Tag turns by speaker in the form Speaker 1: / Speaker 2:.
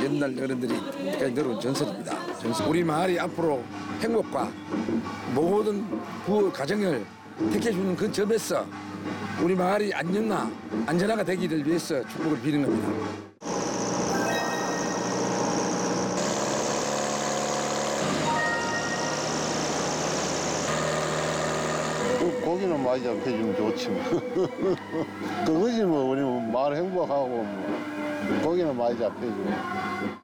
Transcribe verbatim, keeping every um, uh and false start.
Speaker 1: 옛날 어른들이 까지 들어온 전설입니다. 전설. 우리 마을이 앞으로 행복과 모든 부의 가정을 택해주는 그 점에서 우리 마을이 안전나 안전하가 되기를 위해서 축복을 비는 겁니다.
Speaker 2: 고기는 많이 잡혀주면 좋지 뭐. 그거지 뭐. 우리 마을 행복하고 뭐. 고기는 많이 잡혀주고.